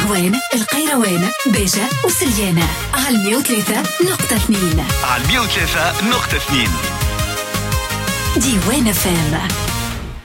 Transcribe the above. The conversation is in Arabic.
القروان، القيروان، بيجة وسليانة على 103.2. على 103.2 ديوان FM.